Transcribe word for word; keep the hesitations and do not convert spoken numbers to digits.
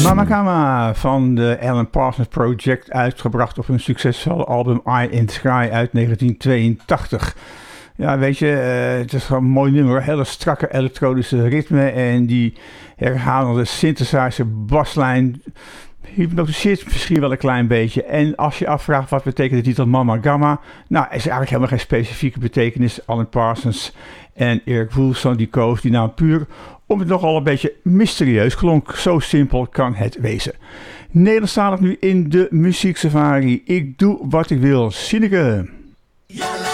Mama Gama van de Alan Parsons Project, uitgebracht op hun succesvolle album Eye in the Sky uit negentien tweeëntachtig. Ja, weet je, uh, het is gewoon een mooi nummer. Hele strakke elektronische ritme en die herhalende synthesizer baslijn hypnotiseert misschien wel een klein beetje. En als je afvraagt wat betekent de titel Mama Gama, nou, er is eigenlijk helemaal geen specifieke betekenis. Alan Parsons en Eric Woolston die koos die naam puur om het nogal een beetje mysterieus klonk. Zo simpel kan het wezen. Nederlandstalig nu in de Muziek Safari. Ik doe wat ik wil. Sineke.